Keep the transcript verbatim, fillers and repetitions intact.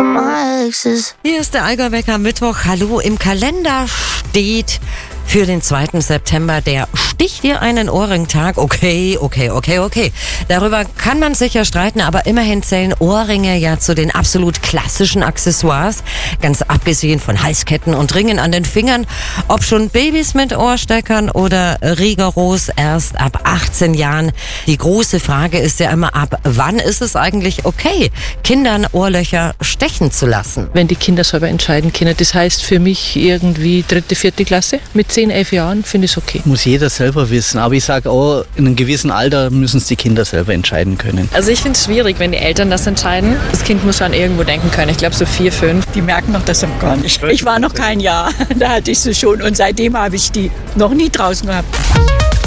from my exes. Hier ist der Allgäu Wecker Mittwoch. Hallo, im Kalender steht für den zweiten September der Stich dir einen Ohrring-Tag. Okay, okay, okay, okay. Darüber kann man sicher streiten, aber immerhin zählen Ohrringe ja zu den absolut klassischen Accessoires. Ganz abgesehen von Halsketten und Ringen an den Fingern. Ob schon Babys mit Ohrsteckern oder rigoros erst ab achtzehn Jahren. Die große Frage ist ja immer, ab wann ist es eigentlich okay, Kindern Ohrlöcher stechen zu lassen? Wenn die Kinder selber entscheiden können. Das heißt für mich irgendwie dritte, vierte Klasse. Mit zehn, elf Jahren finde ich es okay. Muss jeder selber wissen. Aber ich sage auch, in einem gewissen Alter müssen es die Kinder selber entscheiden können. Also ich finde es schwierig, wenn die Eltern das entscheiden. Das Kind muss schon irgendwo denken können. Ich glaube so vier, fünf. Die merken noch das noch gar nicht. Ich war noch kein Jahr. Da hatte ich sie schon und seitdem habe ich die noch nie draußen gehabt.